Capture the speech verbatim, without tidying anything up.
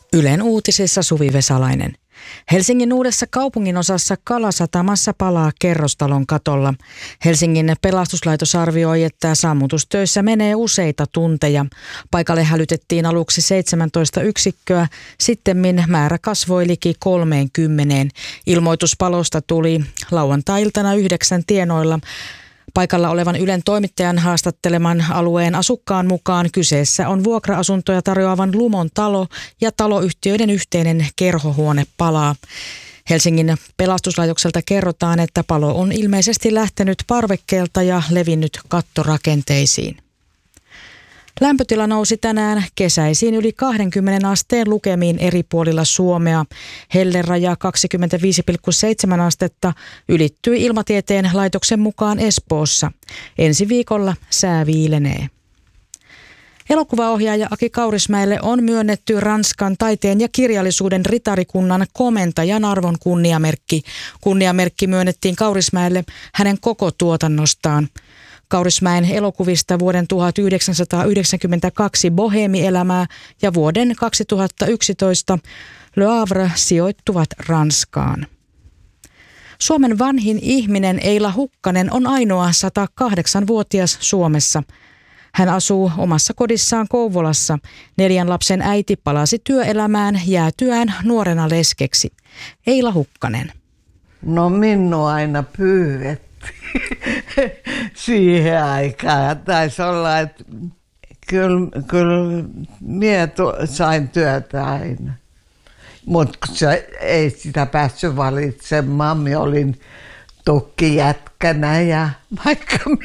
Ylen uutisissa Suvi Vesalainen. Helsingin uudessa kaupunginosassa Kalasatamassa palaa kerrostalon katolla. Helsingin pelastuslaitos arvioi, että sammutustöissä menee useita tunteja. Paikalle hälytettiin aluksi seitsemäntoista yksikköä, sittemmin määrä kasvoi liki kolmeenkymmeneen. Ilmoitus palosta tuli lauantai-iltana yhdeksän tienoilla. Paikalla olevan Ylen toimittajan haastatteleman alueen asukkaan mukaan kyseessä on vuokra-asuntoja tarjoavan Lumon talo ja taloyhtiöiden yhteinen kerhohuone palaa. Helsingin pelastuslaitokselta kerrotaan, että palo on ilmeisesti lähtenyt parvekkeelta ja levinnyt kattorakenteisiin. Lämpötila nousi tänään kesäisiin yli kaksikymmentä asteen lukemiin eri puolilla Suomea. Helleraja kaksikymmentäviisi pilkku seitsemän astetta ylittyi Ilmatieteen laitoksen mukaan Espoossa. Ensi viikolla sää viilenee. Elokuvaohjaaja Aki Kaurismäelle on myönnetty Ranskan taiteen ja kirjallisuuden ritarikunnan komentajan arvon kunniamerkki. Kunniamerkki myönnettiin Kaurismäelle hänen koko tuotannostaan. Kaurismäen elokuvista vuoden tuhatyhdeksänsataayhdeksänkymmentäkaksi Boheemielämää ja vuoden kaksituhattayksitoista Le Havre sijoittuvat Ranskaan. Suomen vanhin ihminen Eila Hukkanen on ainoa sata kahdeksanvuotias Suomessa. Hän asuu omassa kodissaan Kouvolassa. Neljän lapsen äiti palasi työelämään jäätyään nuorena leskeksi. Eila Hukkanen. No minua aina pyydettiin siihen aikaan. Taisi olla, että kyllä, kyllä minä sain työtä aina. Mutta ei sitä päässyt valitsemaan. Minä olin tukkijätkänä ja vaikka